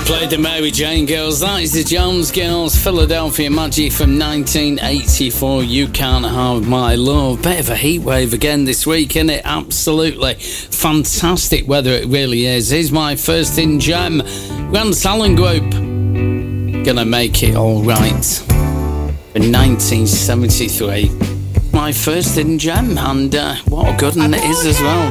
Played the Mary Jane Girls. That is the Jones Girls, Philadelphia Magic from 1984. You Can't Have My Love. Bit of a heat wave again this week, isn't it? Absolutely fantastic weather, it really is. Here's my first in Gem. Grand Salon Group. Gonna Make It All Right. In 1973. My first in Gem, and what a good one it is as well.